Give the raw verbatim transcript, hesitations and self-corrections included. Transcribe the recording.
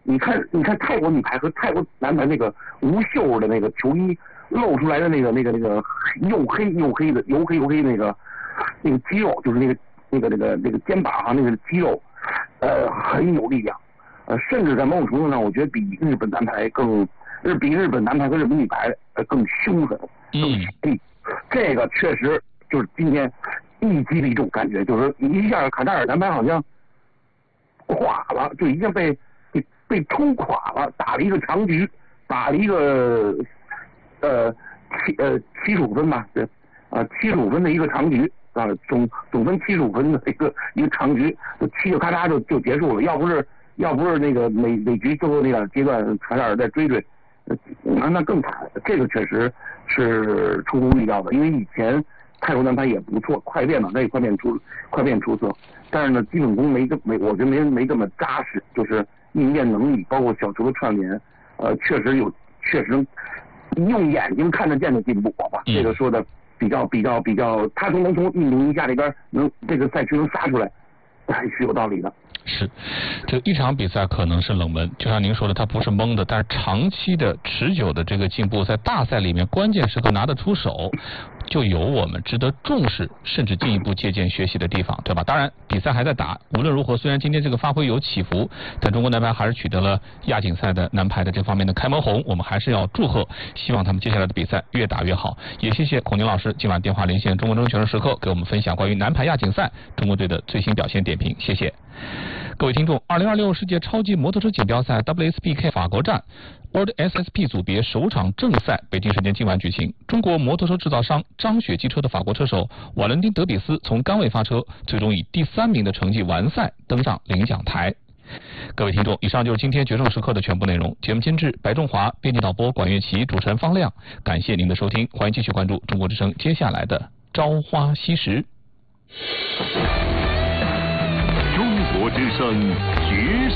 你看你看泰国女排和泰国男排那个无袖的那个球衣露出来的那个那个那个黝黑黝黑的黝黑黝黑那个那个肌肉，就是那个那个那个那个肩膀上那个肌肉，呃，很有力量。呃，甚至在某种程度上，我觉得比日本男排更，日比日本男排和日本女排呃更凶狠、更犀利。这个确实就是今天一击的一种感觉，就是一下卡塔尔男排好像垮了，就已经被被被冲垮了，打了一个长局，打了一个呃七呃七十五分吧，对，啊七十五分的一个长局啊，总总分七十五分的一个一个长局，就七个咔嚓就就结束了。要不是要不是那个每每局最后那两阶段卡塔尔再追追，那那更惨。这个确实是出乎意料的，因为以前泰国男排也不错，快变脑袋也快变出快变出色，但是呢，基本功没这没，我觉得没没这么扎实，就是应变能力，包括小球的串联，呃，确实有确实用眼睛看得见的进步，好吧，这个说的比较比较比较，他从能从印度尼西亚那边能这个赛区能杀出来，还是有道理的。 是，这一场比赛可能是冷门，就像您说的，它不是蒙的，但是长期的、持久的这个进步，在大赛里面关键时刻拿得出手，就有我们值得重视，甚至进一步借鉴学习的地方，对吧？当然，比赛还在打，无论如何，虽然今天这个发挥有起伏，但中国男排还是取得了亚锦赛的男排的这方面的开门红，我们还是要祝贺，希望他们接下来的比赛越打越好。也谢谢孔宁老师今晚电话连线中国中学生时刻，给我们分享关于男排亚锦赛中国队的最新表现点评，谢谢。各位听众，二零二六世界超级摩托车锦标赛 W S B K 法国站 World S S P 组别首场正赛，北京时间今晚举行。中国摩托车制造商张雪机车的法国车手瓦伦丁·德比斯从杆位发车，最终以第三名的成绩完赛，登上领奖台。各位听众，以上就是今天决胜时刻的全部内容。节目监制白仲华，编辑导播管乐琪，主持人方亮。感谢您的收听，欢迎继续关注中国之声接下来的朝花夕拾。 中国之声决